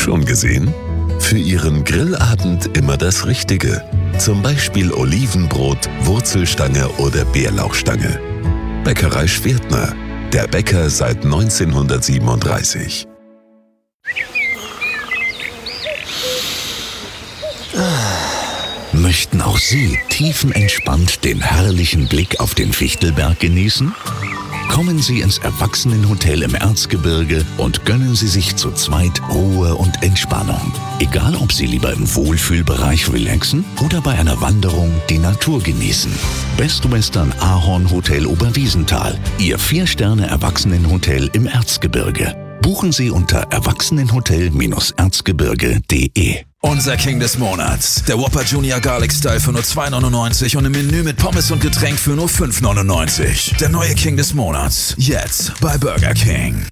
Schon gesehen? Für Ihren Grillabend immer das Richtige. Zum Beispiel Olivenbrot, Wurzelstange oder Bärlauchstange. Bäckerei Schwertner. Der Bäcker seit 1937. Möchten auch Sie tiefenentspannt den herrlichen Blick auf den Fichtelberg genießen? Kommen Sie ins Erwachsenenhotel im Erzgebirge und gönnen Sie sich zu zweit Ruhe und Entspannung. Egal, ob Sie lieber im Wohlfühlbereich relaxen oder bei einer Wanderung die Natur genießen. Best Western Ahorn Hotel Oberwiesenthal, Ihr 4-Sterne-Erwachsenenhotel im Erzgebirge. Buchen Sie unter erwachsenenhotel-erzgebirge.de. Unser King des Monats. Der Whopper Junior Garlic Style für nur 2,99 und im Menü mit Pommes und Getränk für nur 5,99. Der neue King des Monats. Jetzt bei Burger King.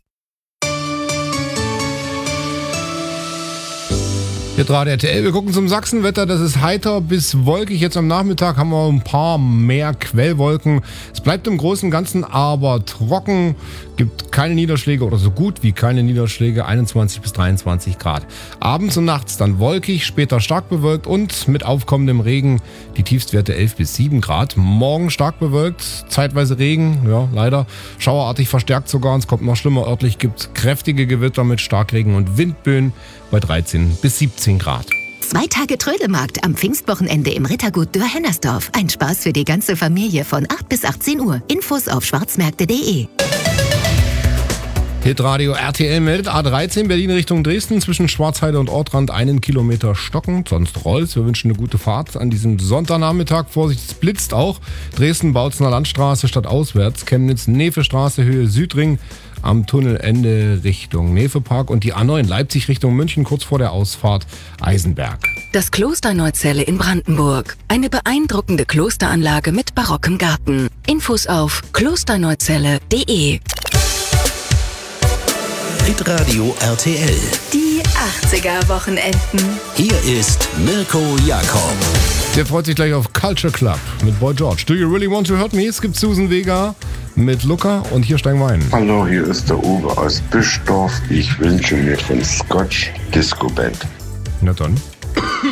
Hier Radio RTL, wir gucken zum Sachsenwetter, das ist heiter bis wolkig. Jetzt am Nachmittag haben wir ein paar mehr Quellwolken. Es bleibt im Großen und Ganzen aber trocken, gibt keine Niederschläge oder so gut wie keine Niederschläge, 21 bis 23 Grad. Abends und nachts dann wolkig, später stark bewölkt und mit aufkommendem Regen die Tiefstwerte 11 bis 7 Grad. Morgen stark bewölkt, zeitweise Regen, ja leider, schauerartig verstärkt sogar, und es kommt noch schlimmer, örtlich gibt es kräftige Gewitter mit Starkregen und Windböen bei 13 bis 17 Grad. 2 Tage Trödelmarkt am Pfingstwochenende im Rittergut Dürr-Hennersdorf. Ein Spaß für die ganze Familie von 8 bis 18 Uhr. Infos auf schwarzmärkte.de. Hitradio RTL meldet A13 Berlin Richtung Dresden zwischen Schwarzheide und Ortrand 1 Kilometer stockend, sonst rollt's. Wir wünschen eine gute Fahrt an diesem Sonntagnachmittag. Vorsicht, es blitzt auch. Dresden, Bautzner Landstraße statt auswärts. Chemnitz, Nevestraße, Höhe Südring am Tunnelende Richtung Nefepark und die A9 Leipzig Richtung München kurz vor der Ausfahrt Eisenberg. Das Kloster Neuzelle in Brandenburg. Eine beeindruckende Klosteranlage mit barockem Garten. Infos auf klosterneuzelle.de. Hitradio RTL. Die 80er-Wochenenden. Hier ist Mirko Jakob. Der freut sich gleich auf Culture Club mit Boy George. Do you really want to hurt me? Es gibt Susan Vega mit Luca und hier steigen wir ein. Hallo, hier ist der Uwe aus Bischdorf. Ich wünsche mir von Scotch Disco Band. Na dann.